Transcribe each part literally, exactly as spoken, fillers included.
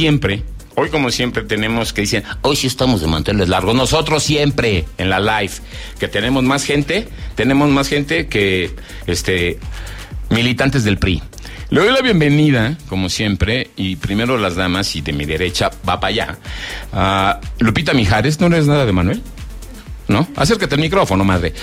siempre, hoy como siempre tenemos que dicen, hoy sí estamos de manteles largos. Nosotros siempre en la live, que tenemos más gente, tenemos más gente que este militantes del P R I. Le doy la bienvenida, como siempre, y primero las damas, y de mi derecha va para allá, a Lupita Mijares. ¿No eres nada de Manuel? ¿No? Acércate al micrófono, madre.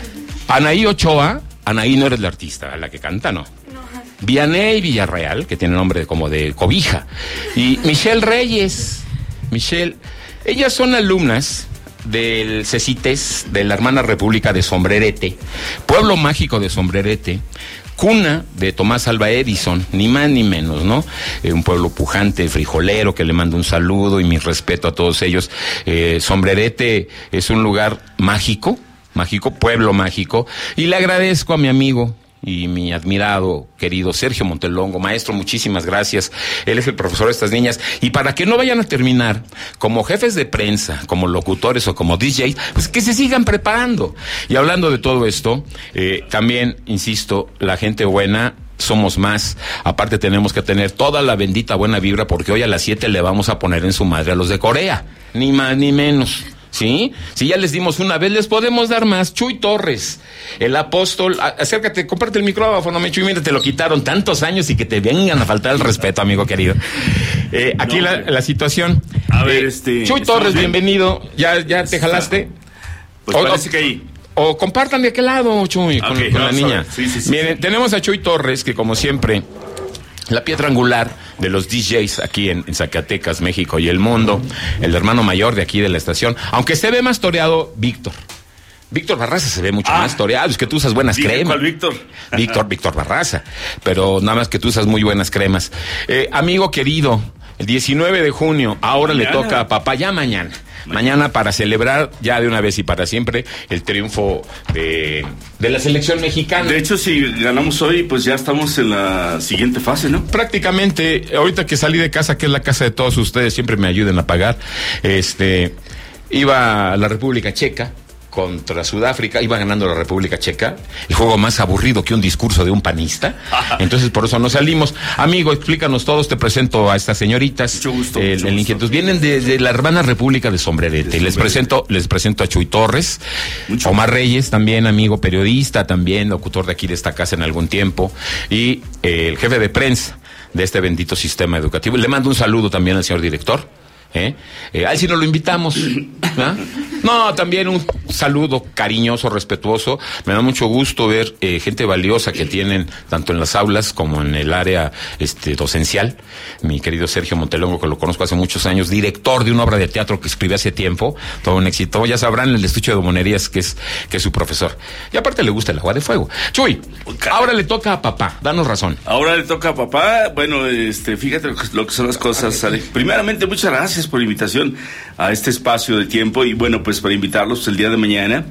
Anaí Ochoa. Anaí no eres la artista, la que canta, ¿no? No. Vianey Villarreal, que tiene nombre como de cobija. Y Michelle Reyes. Michelle, ellas son alumnas del CECITES, de la hermana República de Sombrerete, pueblo mágico de Sombrerete, cuna de Tomás Alva Edison, ni más ni menos, ¿no? Eh, un pueblo pujante, frijolero, que le mando un saludo y mi respeto a todos ellos. Eh, Sombrerete es un lugar mágico, mágico, pueblo mágico, y le agradezco a mi amigo y mi admirado, querido Sergio Montelongo. Maestro, muchísimas gracias. Él es el profesor de estas niñas. Y para que no vayan a terminar como jefes de prensa, como locutores o como D Js, pues que se sigan preparando. Y hablando de todo esto, eh, también, insisto, la gente buena somos más. Aparte tenemos que tener toda la bendita buena vibra, porque hoy a las siete le vamos a poner en su madre a los de Corea. Ni más ni menos. ¿Sí? Si ya les dimos una vez, les podemos dar más. Chuy Torres, el apóstol. A, acércate, comparte el micrófono, me Chuy, mira, te lo quitaron tantos años y que te vengan a faltar el respeto, amigo querido. Eh, aquí no, la, la situación. A ver, eh, este. Chuy Torres, bien? Bienvenido. ¿Ya, ya te jalaste? Pues o, parece o, que ahí. O compartan de aquel lado, Chuy, con, okay, con la niña. Sí, sí, sí, Miren, sí. Tenemos a Chuy Torres, que como siempre, la piedra angular de los D Js aquí en, en Zacatecas, México y el mundo, el hermano mayor de aquí de la estación, aunque se ve más toreado Víctor. Víctor Barraza se ve mucho ah, más toreado, es que tú usas buenas cremas. ¿Cuál Víctor? Víctor, Víctor Barraza, pero nada más que tú usas muy buenas cremas. Eh, amigo querido, el diecinueve de junio, ahora mañana le toca a papá, ya mañana. Mañana para celebrar ya de una vez y para siempre el triunfo de, de la selección mexicana. De hecho, si ganamos hoy, pues ya estamos en la siguiente fase, ¿no? Prácticamente, ahorita que salí de casa, que es la casa de todos ustedes, siempre me ayuden a pagar, este, iba a la República Checa contra Sudáfrica, iba ganando la República Checa, el juego más aburrido que un discurso de un panista, entonces por eso no salimos. Amigo, explícanos todos, te presento a estas señoritas. Mucho gusto. Eh, mucho el gusto. Inquietud. Vienen de, de la hermana República de Sombrerete, y les presento, les presento a Chuy Torres, mucho Omar Reyes, también amigo periodista, también locutor de aquí de esta casa en algún tiempo, y eh, el jefe de prensa de este bendito sistema educativo. Le mando un saludo también al señor director. ¿Eh? Eh, a él sí no lo invitamos, ¿ah? No, también un saludo cariñoso, respetuoso. Me da mucho gusto ver eh, gente valiosa que tienen tanto en las aulas como en el área este docencial. Mi querido Sergio Montelongo, que lo conozco hace muchos años, director de una obra de teatro que escribí hace tiempo, todo un éxito. Ya sabrán el estuche de monerías que es que es su profesor. Y aparte le gusta el agua de fuego. Chuy, ahora le toca a papá, danos razón. Ahora le toca a papá. Bueno, este, fíjate lo que, lo que son las cosas, Ale. Primeramente, muchas gracias por la invitación a este espacio de tiempo y bueno, pues para invitarlos el día de mañana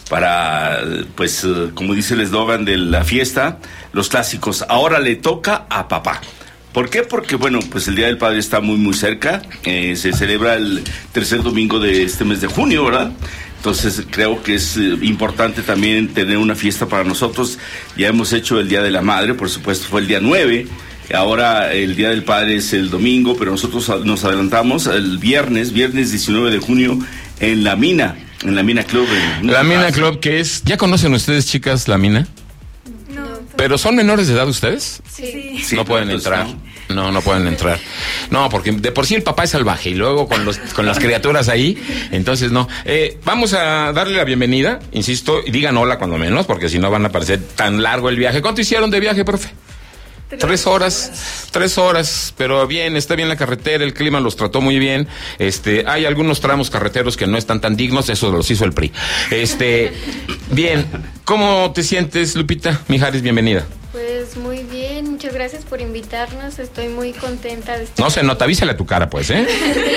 para, pues, como dice el eslogan de la fiesta, los clásicos. Ahora le toca a papá. ¿Por qué? Porque, bueno, pues el Día del Padre está muy, muy cerca. Eh, se celebra el tercer domingo de este mes de junio, ¿verdad? Entonces creo que es eh, importante también tener una fiesta para nosotros. Ya hemos hecho el Día de la Madre, por supuesto, fue el día nueve. Ahora el Día del Padre es el domingo, pero nosotros nos adelantamos el viernes, viernes diecinueve de junio, en La Mina, en La Mina Club. En La Mina Club, que es... ¿Ya conocen ustedes, chicas, La Mina? No. ¿Pero son menores de edad ustedes? Sí. Sí, no pueden entonces, entrar. ¿no? No, no pueden entrar. No, porque de por sí el papá es salvaje y luego con los con las criaturas ahí, entonces no. Eh, vamos a darle la bienvenida, insisto, y digan hola cuando menos, porque si no van a parecer tan largo el viaje. ¿Cuánto hicieron de viaje, profe? Tres, tres horas, horas, tres horas, pero bien, está bien la carretera, el clima los trató muy bien. Este, hay algunos tramos carreteros que no están tan dignos, eso los hizo el P R I. Este, bien, ¿cómo te sientes, Lupita Mijares? Bienvenida. Pues muy bien, muchas gracias por invitarnos, estoy muy contenta de estar. No se nota, avísale a tu cara, pues, ¿eh?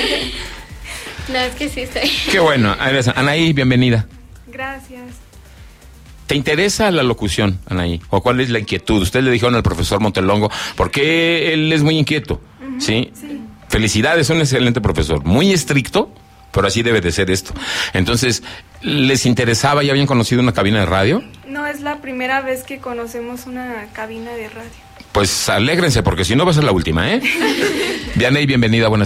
No, es que sí estoy. Qué bueno, Anaí, bienvenida. Gracias. ¿Te interesa la locución, Anaí? ¿O cuál es la inquietud? Usted le dijeron al profesor Montelongo, porque él es muy inquieto, uh-huh, ¿sí? Sí. Felicidades, un excelente profesor, muy estricto, pero así debe de ser esto. Entonces, ¿les interesaba? ¿Ya habían conocido una cabina de radio? No, es la primera vez que conocemos una cabina de radio. Pues alégrense, porque si no va a ser la última, ¿eh? Vianey, bienvenida, buenas